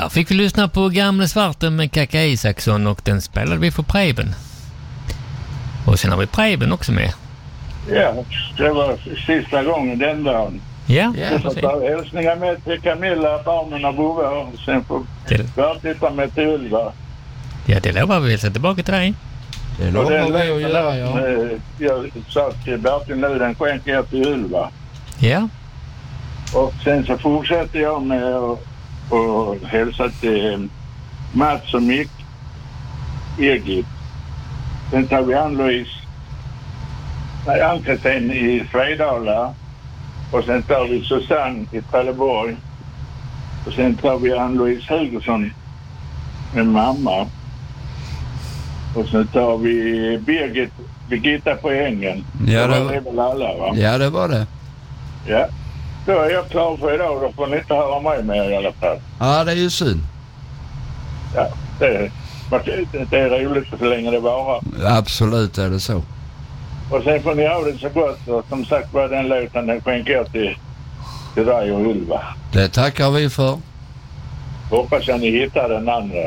Där fick vi lyssna på Gamle Svarten med Kaka Isaksson och den spelade vi för Preben. Och sen har vi Preben också med. Ja, det var sista gången den dagen. Ja, så tar hälsningar med till Camilla, barnen och Bove och sen får jag titta med till Ylva. Ja, det lovar vi. Så tillbaka till dig. Det lovar vi att göra, ja. Jag sa till Bertil nu, den skänker jag till Ylva. Ja. Och sen så fortsätter jag med att hälsa till Mats och Mick, Egil. Sen tar vi Ann-Kristin i Svedala. Och sen tar vi Susanne i Trelleborg. Och sen tar vi Ann-Louise Hugesson med mamma. Och sen tar vi Birgitta på Ängen. Ja, det var väl alla, va? Ja, det var det. Ja. Då är jag klar för idag. Då får ni inte höra mig med i alla fall. Ja, det är ju synd. Ja, det är roligt så länge det varar. Absolut är det så. Och sen får ni ha det så gott. Och som sagt var den låten den skänker jag till dig och Ylva. Det tackar vi för. Hoppas att ni hittar den andra.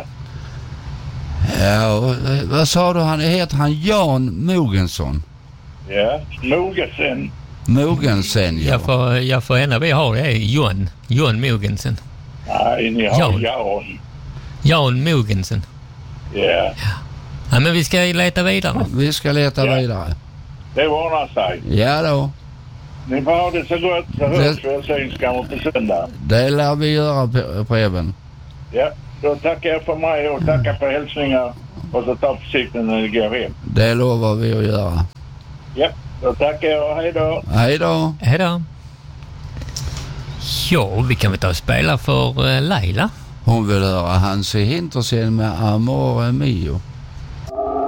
Ja, vad sa du? Heter han Jan Mogensson? Ja, Mogensen, ja. Jag får ena vi har det är John Mogensen. Nej, ni har Jan Mogensen. Ja. Ja, men vi ska leta vidare. Vi ska leta vidare. Det ordnar sig. Ja då. Ni får ha det så gott så hörs vi och syns kanske på söndag. Det lär vi göra på Eben. Ja, då tackar jag för mig och tackar för hälsningar. Och så ta försiktigt när ni går hem. Det lovar vi att göra. Ja, då tackar jag. Hej då. Hej då. Hej då. Ja, vi kan väl ta och spela för Laila. Hon vill höra Hansi Hintersen med Amore Mio.